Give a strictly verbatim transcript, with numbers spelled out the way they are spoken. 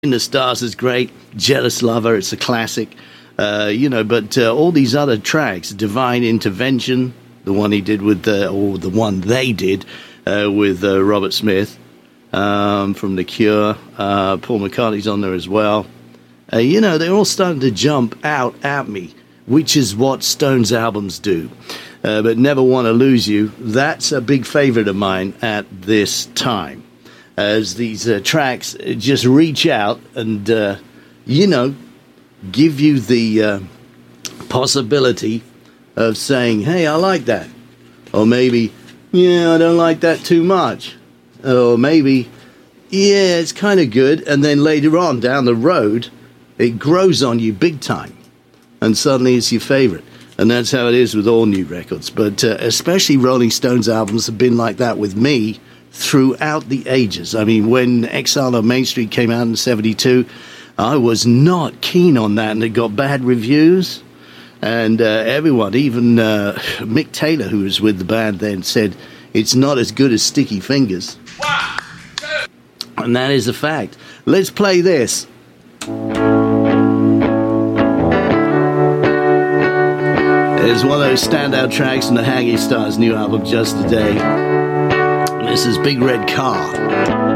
In the Stars is great. Jealous Lover, it's a classic. Uh, you know, but uh, all these other tracks, Divine Intervention, the one he did with, uh, or the one they did uh, with uh, Robert Smith um, from The Cure. Uh, Paul McCartney's on there as well. Uh, you know, they're all starting to jump out at me, which is what Stones albums do. Uh, but Never Want to Lose You, that's a big favorite of mine at this time. As these uh, tracks just reach out and, uh, you know, give you the uh, possibility of saying, hey, I like that. Or maybe, yeah, I don't like that too much. Or maybe, yeah, it's kind of good. And then later on down the road, it grows on you big time. And suddenly it's your favorite. And that's how it is with all new records. But uh, especially Rolling Stones albums have been like that with me throughout the ages. I mean, when Exile on Main Street came out in seventy-two, I was not keen on that, and it got bad reviews. And uh, everyone, even uh, Mick Taylor, who was with the band then, said it's not as good as Sticky Fingers. One, two. And that is a fact. Let's play this. It's one of those standout tracks in the Hanging Stars new album, Just a Day. This is Big Red Car.